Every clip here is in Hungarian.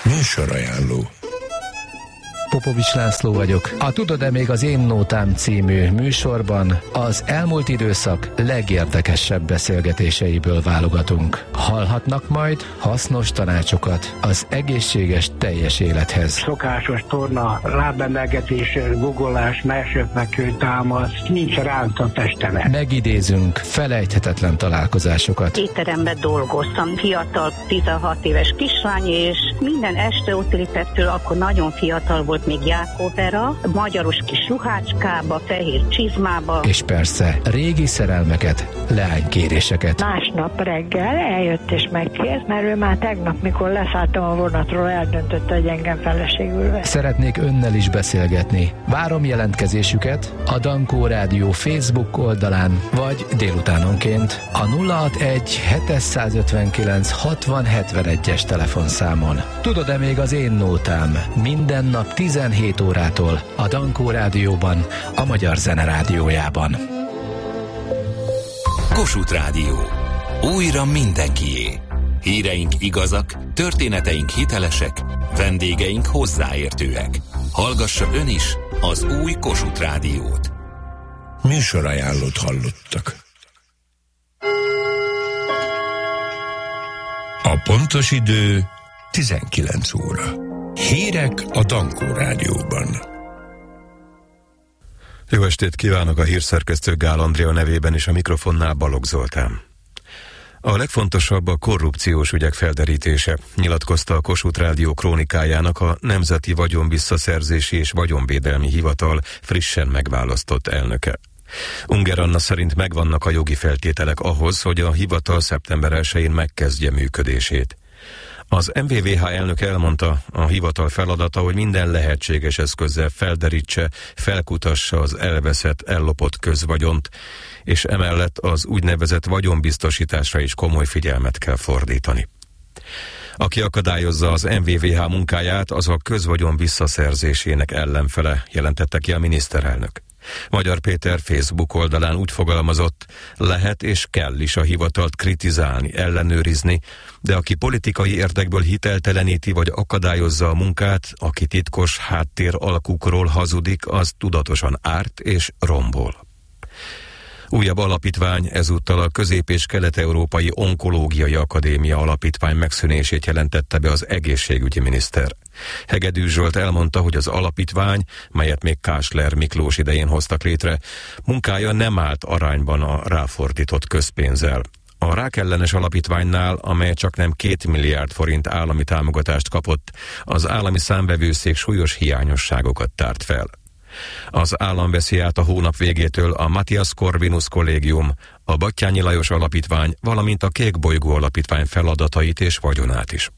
Műsorajánló. Popovics László vagyok. A Tudod-e még az Én Nótám című műsorban az elmúlt időszak legérdekesebb beszélgetéseiből válogatunk. Hallhatnak majd hasznos tanácsokat az egészséges teljes élethez. Szokásos torna, lábemelgetés, guggolás, mersőfekvő támasz, nincs ránc a testemen. Megidézünk felejthetetlen találkozásokat. Étteremben dolgoztam, fiatal, 16 éves kislány, és minden este ott ültettől, akkor nagyon fiatal volt, még Jákóbera, magyaros kis ruhácskába, fehér csizmába. És persze régi szerelmeket, leánykéréseket. Másnap reggel eljött és megkért, mert ő már tegnap, mikor leszálltam a vonatról, eldöntötte, hogy engem feleségül vesz. Szeretnék önnel is beszélgetni. Várom jelentkezésüket a Dankó Rádió Facebook oldalán, vagy délutánonként a 061 759 60 71-es telefonszámon. Tudod-e még az Én Nótám? Minden nap 17 órától a Dankó Rádióban, a Magyar Zene Rádiójában. Kossuth Rádió. Újra mindenkié. Híreink igazak, történeteink hitelesek, vendégeink hozzáértőek. Hallgassa ön is az új Kossuth Rádiót. Műsorajánlót hallottak. A pontos idő 19 óra. Hírek a Dankó Rádióban. Jó estét kívánok, a hírszerkesztő Gál Andrea nevében is, a mikrofonnál Balogh Zoltán. A legfontosabb a korrupciós ügyek felderítése, nyilatkozta a Kossuth Rádió krónikájának a Nemzeti Vagyonvisszaszerzési és Vagyonvédelmi Hivatal frissen megválasztott elnöke. Unger Anna szerint megvannak a jogi feltételek ahhoz, hogy a hivatal szeptember 1-én megkezdje működését. Az MVVH elnök elmondta, a hivatal feladata, hogy minden lehetséges eszközzel felderítse, felkutassa az elveszett, ellopott közvagyont, és emellett az úgynevezett vagyonbiztosításra is komoly figyelmet kell fordítani. Aki akadályozza az MVVH munkáját, az a közvagyon visszaszerzésének ellenfele, jelentette ki a miniszterelnök. Magyar Péter Facebook oldalán úgy fogalmazott, lehet és kell is a hivatalt kritizálni, ellenőrizni, de aki politikai érdekből hitelteleníti vagy akadályozza a munkát, aki titkos háttér alkukról hazudik, az tudatosan árt és rombol. Újabb alapítvány ezúttal a Közép- és Kelet-Európai Onkológiai Akadémia alapítvány megszűnését jelentette be az egészségügyi miniszter. Hegedűs Zsolt elmondta, hogy az alapítvány, melyet még Kásler Miklós idején hoztak létre, munkája nem állt arányban a ráfordított közpénzzel. A rákellenes alapítványnál, amely csak nem 2 milliárd forint állami támogatást kapott, az állami számvevőszék súlyos hiányosságokat tárt fel. Az állam veszi át a hónap végétől a Matthias Corvinus Kollégium, a Batthyány Lajos Alapítvány, valamint a Kék Bolygó Alapítvány feladatait és vagyonát is.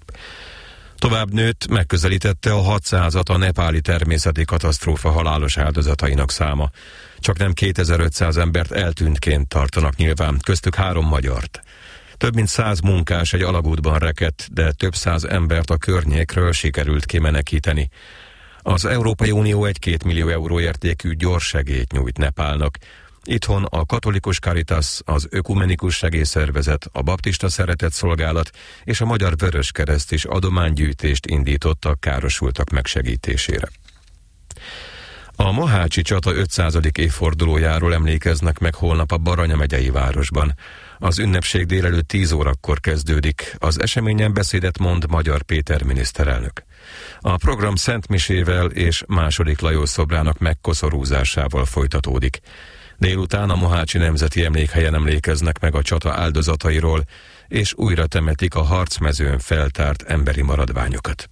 Tovább nőtt, megközelítette a 600-at a nepáli természeti katasztrófa halálos áldozatainak száma. Csak nem 2500 embert eltűntként tartanak nyilván, köztük 3 magyart. Több mint 100 munkás egy alagútban rekedt, de több 100 embert a környékről sikerült kimenekíteni. Az Európai Unió 1-2 millió euró értékű gyors segélyt nyújt Nepálnak. Itthon a Katolikus Caritas, az Ökumenikus Segélyszervezet, a Baptista Szeretetszolgálat és a Magyar Vöröskereszt is adománygyűjtést indítottak károsultak megsegítésére. A Mohácsi csata 500. évfordulójáról emlékeznek meg holnap a Baranya megyei városban. Az ünnepség délelőtt 10 órakor kezdődik. Az eseményen beszédet mond Magyar Péter miniszterelnök. A program Szent Misével és II. Lajos szobrának megkoszorúzásával folytatódik. Délután a Mohácsi Nemzeti Emlékhelyen emlékeznek meg a csata áldozatairól, és újra temetik a harcmezőn feltárt emberi maradványokat.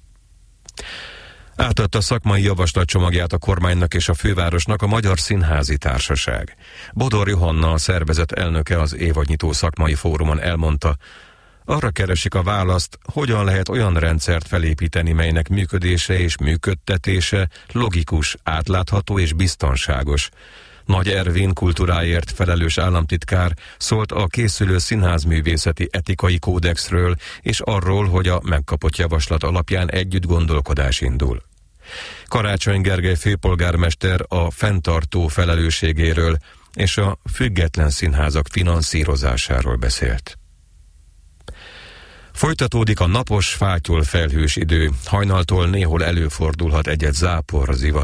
Átadta szakmai javaslatcsomagját a kormánynak és a fővárosnak a Magyar Színházi Társaság. Bodor Johanna, a szervezet elnöke, az évadnyitó szakmai fórumon elmondta, arra keresik a választ, hogyan lehet olyan rendszert felépíteni, melynek működése és működtetése logikus, átlátható és biztonságos. Nagy Ervin kultúráért felelős államtitkár szólt a készülő színházművészeti etikai kódexről és arról, hogy a megkapott javaslat alapján együtt gondolkodás indul. Karácsony Gergely főpolgármester a fenntartó felelősségéről és a független színházak finanszírozásáról beszélt. Folytatódik a napos, fátyol felhős idő. Hajnaltól néhol előfordulhat egy-egy zápor, zivatar.